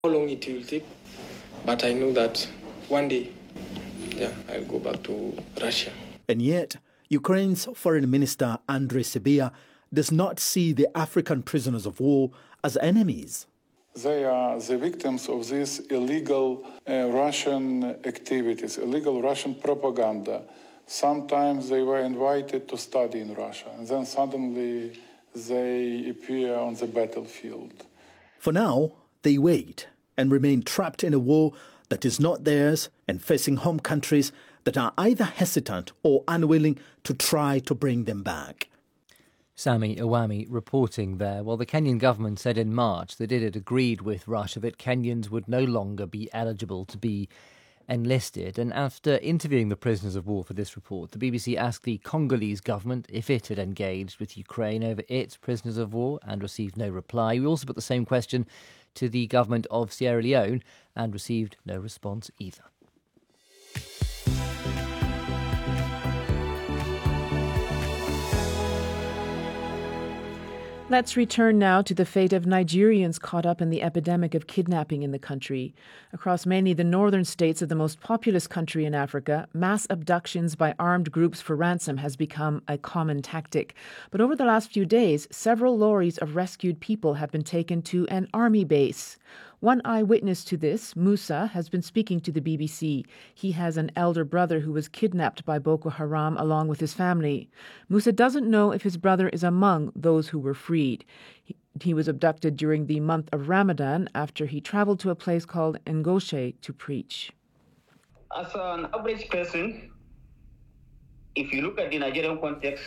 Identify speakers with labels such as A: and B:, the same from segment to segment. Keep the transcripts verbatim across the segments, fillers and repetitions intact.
A: how long it will take, but I know that one day, yeah, I'll go back to Russia.
B: And yet, Ukraine's Foreign Minister Andrei Sybiha does not see the African prisoners of war as enemies.
C: They are the victims of these illegal uh, Russian activities, illegal Russian propaganda. Sometimes they were invited to study in Russia, and then suddenly they appear on the battlefield.
B: For now, they wait and remain trapped in a war that is not theirs and facing home countries that are either hesitant or unwilling to try to bring them back.
D: Sami Awami reporting there. Well, the Kenyan government said in March that it had agreed with Russia that Kenyans would no longer be eligible to be enlisted. And after interviewing the prisoners of war for this report, the B B C asked the Congolese government if it had engaged with Ukraine over its prisoners of war and received no reply. We also put the same question to the government of Sierra Leone and received no response either.
E: Let's return now to the fate of Nigerians caught up in the epidemic of kidnapping in the country. Across many of the northern states of the most populous country in Africa, mass abductions by armed groups for ransom has become a common tactic. But over the last few days, several lorries of rescued people have been taken to an army base. One eyewitness to this, Musa, has been speaking to the B B C. He has an elder brother who was kidnapped by Boko Haram along with his family. Musa doesn't know if his brother is among those who were freed. He, he was abducted during the month of Ramadan after he traveled to a place called Ngoshe to preach.
F: As an average person, if you look at the Nigerian context,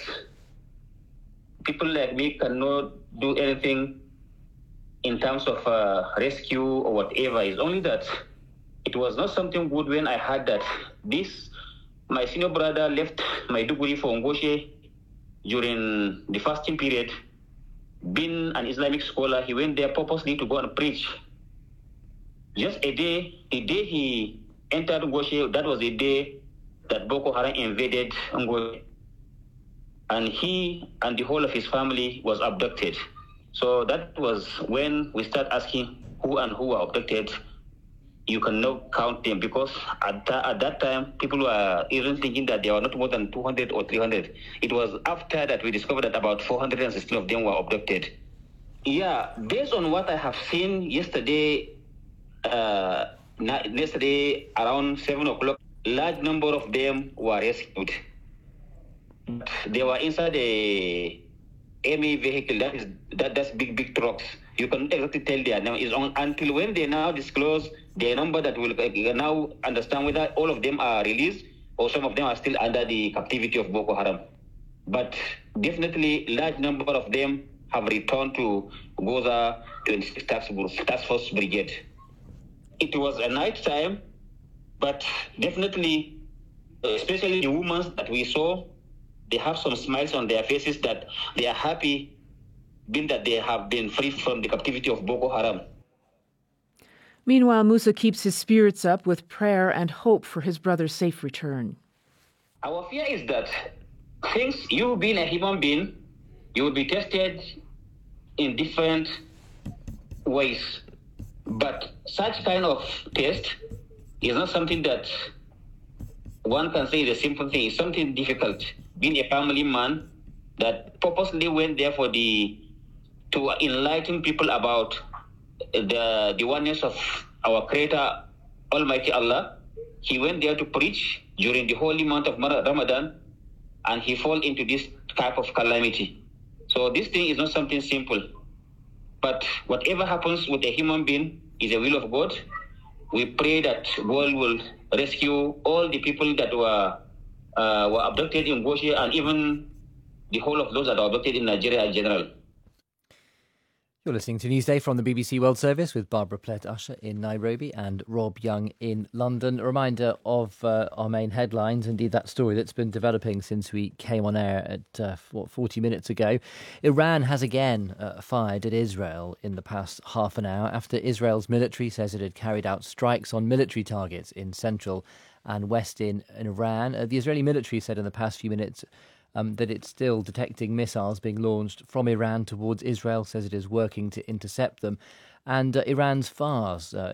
F: people like me cannot do anything in terms of uh, rescue or whatever. It's only that it was not something good when I heard that this, my senior brother left Maiduguri for Ngoshe during the fasting period. Being an Islamic scholar, he went there purposely to go and preach. Just a day, the day he entered Ngoshe, that was the day that Boko Haram invaded Ngoshe. And he and the whole of his family was abducted. So that was when we start asking who and who were abducted. You can now count them because at, th- at that time, people were even thinking that there were not more than two hundred or three hundred. It was after that we discovered that about four hundred sixteen of them were abducted. Yeah, based on what I have seen yesterday, uh, yesterday around seven o'clock, large number of them were rescued. But they were inside a M E vehicle, that is that that's big big trucks. You cannot exactly tell their name. Is on until when they now disclose their number that will uh, now understand whether all of them are released or some of them are still under the captivity of Boko Haram. But definitely, large number of them have returned to Goza twenty-six Task Force, Task Force Brigade. It was a night time, but definitely, especially the women that we saw, they have some smiles on their faces that they are happy being that they have been free from the captivity of Boko Haram.
E: Meanwhile, Musa keeps his spirits up with prayer and hope for his brother's safe return.
F: Our fear is that since you being a human being, you will be tested in different ways. But such kind of test is not something that one can say is a simple thing. It's something difficult. Being a family man that purposely went there for the to enlighten people about the the oneness of our Creator, Almighty Allah. He went there to preach during the holy month of Ramadan, and he fell into this type of calamity. So this thing is not something simple. But whatever happens with a human being is a will of God. We pray that God will rescue all the people that were uh, were abducted in Ngoshe and even the whole of those that are abducted in Nigeria in general.
D: You're listening to Newsday from the B B C World Service with Barbara Plett-Usher in Nairobi and Rob Young in London. A reminder of uh, our main headlines, indeed that story that's been developing since we came on air at uh, what, forty minutes ago. Iran has again uh, fired at Israel in the past half an hour after Israel's military says it had carried out strikes on military targets in central and western Iran. Uh, the Israeli military said in the past few minutes Um, that it's still detecting missiles being launched from Iran towards Israel, says it is working to intercept them. and uh, Iran's Fars. Uh,